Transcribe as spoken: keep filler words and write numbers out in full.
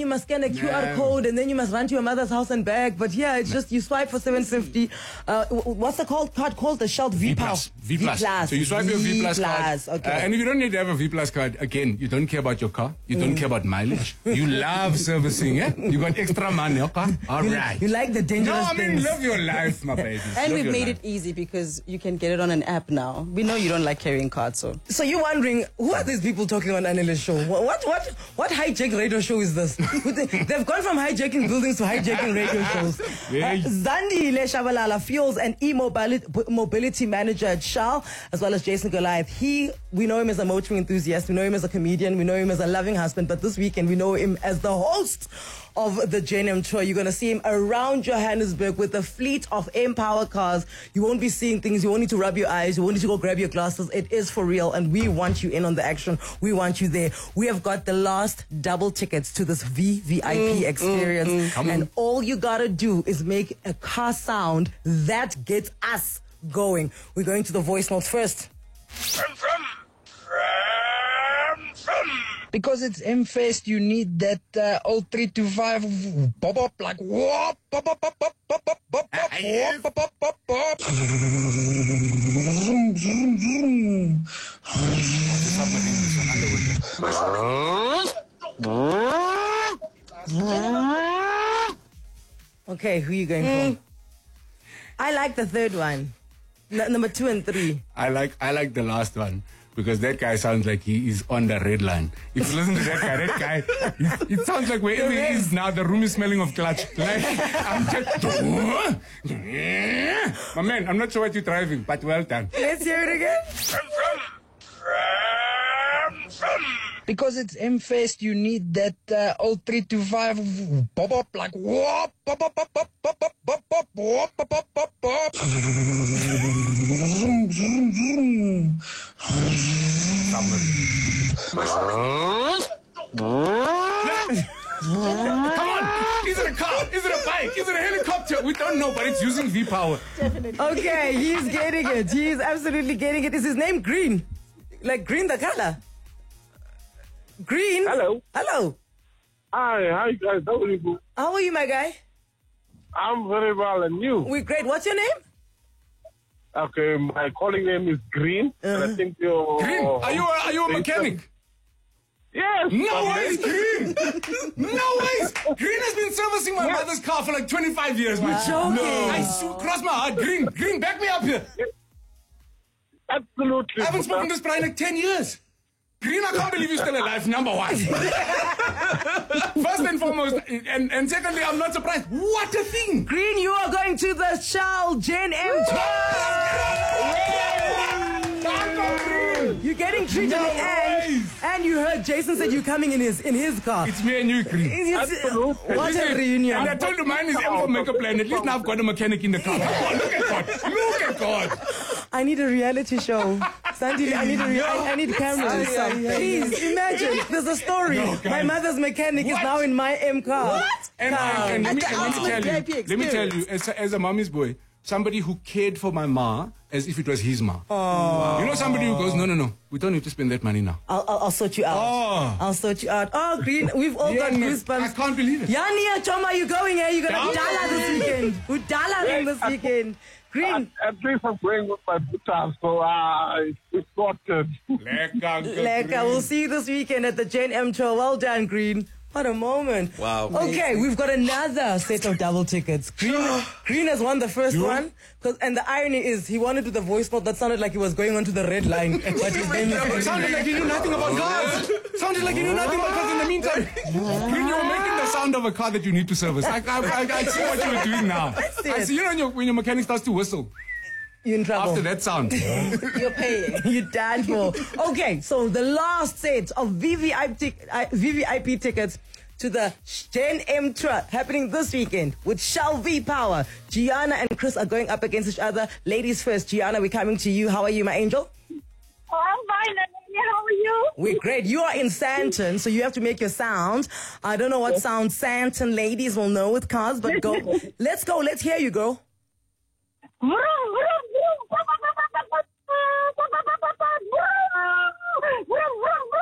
must scan a Q R yeah. code and then you must run to your mother's house and back. But yeah, it's just you swipe for seven fifty. Uh, what's the called card called? The Shell V Plus. V Plus. V Plus. So you swipe v your V Plus, Plus card. Okay. Uh, and if you don't need to have a V Plus card, again, you don't care about your car. You don't mm. care about mileage. You love servicing, eh? You got extra money, okay? All right. You like the dangerous No, I mean, things. live your life, my baby. And live we've made life. it easy because you can get it on an app now. We know you don't like carrying cards, so. So you're wondering, who are these people talking on Anela's show? What, what, what, what hijack radio show is this? They've gone from hijacking buildings to hijacking radio shows. Yeah. Uh, Zandi Leshabalala, Fuels and e-mobility manager at Shell, as well as Jason Goliath. He, we know him as a motoring enthusiast, we know him as a comedian, we know him as a loving husband, but this weekend we know him as the host of the J N M tour. You're going to see him around Johannesburg with a fleet of M-Power cars. You won't be seeing things. You won't need to rub your eyes. You won't need to go grab your glasses. It is for real, and we want you in on the action. We want you there. We have got the last double tickets to this V V I P mm, experience, mm, mm. and all you got to do is make a car sound that gets us going. We're going to the voice notes first. From, from, from, from. Because it's M-Fest, you need that uh, old three two five pop up like whoop, pop up, pop up, pop up, pop up, pop up, pop up, pop. Zoom, zoom, zoom. Okay, who are you going mm. for? I like the third one. N- number two and three. I like I like the last one. Because that guy sounds like he is on the red line. If you listen to that guy, that guy, it, it sounds like wherever he is now, the room is smelling of clutch. Like, I'm just... My man, I'm not sure what you're driving, but well done. Let's hear it again. From, from, from, from. Because it's M-Fest, you need that uh, old three two five pop up like whoop, pop up, pop up, pop up, pop up, pop up, pop up, pop. Zoom, zoom, zoom. Come on! Is it a car? Is it a bike? Is it a helicopter? We don't know, but it's using V-Power. Definitely. Okay, he's getting it. He's absolutely getting it. Is his name Green? Like Green the color? Green? Hello. Hello. Hi, hi guys. How are you? How are you, my guy? I'm very well, and you? We're great. What's your name? Okay, my calling name is Green, uh-huh. and I think you're... Green? Are you a, are you a mechanic? Yes. No ways, Green! No ways! Green has been servicing my yes. mother's car for like twenty-five years, man. Wow. No. I su- cross my heart. Green, Green, back me up here. Absolutely. I haven't spoken to this Brian in like ten years. Green, I can't believe you're still alive, number one. First and foremost, and, and secondly, I'm not surprised. What a thing! Green, you are going to the Shell J N M tour! You're getting treated no and, and you heard Jason said you're coming in his in his car. It's me and you, Green. Absolutely. What a reunion. And I told you mine is M for Makeup Plan. At least now I've got a mechanic in the car. Come on, look at God. Look at God. I need a reality show. Sandy, I need a re- I, I need cameras. Please, imagine. There's a story. No, my mother's mechanic what? is now in my M car. What? And, and, and, let, me, and let me tell you, let me tell you, as a, as a mommy's boy, somebody who cared for my ma as if it was his ma. Oh. You know somebody who goes, no, no, no, we don't need to spend that money now. I'll, I'll, I'll sort you out. Oh. I'll sort you out. Oh, Green, we've all yeah, got goosebumps. I can't believe it. Yania, Choma, you going, eh? You're going to Udala this weekend. Udala this weekend. Green. At, at least I'm going with my booters, so uh, it's sorted. Leka, we'll see you this weekend at the J N M tour. Well done, Green. What a moment. Wow. Okay, we've got another set of double tickets. Green, Green has won the first you? one. And the irony is, he wanted to do the voice note that sounded like he was going onto the red line. But his name is It sounded like he knew nothing about cars. Sounded like he knew nothing about cars in the meantime. Green, you were making the sound of a car that you need to service. I, I, I, I see what you were doing now. I see, you know, when your, when your mechanic starts to whistle. You're in trouble. After that sound. You're paying. You're done for. Okay, so the last set of V V I P, V V I P tickets to the J N M tour happening this weekend with Shell V-Power. Gianna and Chris are going up against each other. Ladies first. Gianna, we're coming to you. How are you, my angel? Oh, I'm fine. How are you? We're great. You are in Sandton, so you have to make your sound. I don't know what sound Sandton ladies will know with cars, but go. Let's go. Let's hear you, girl. Vroom, vroom.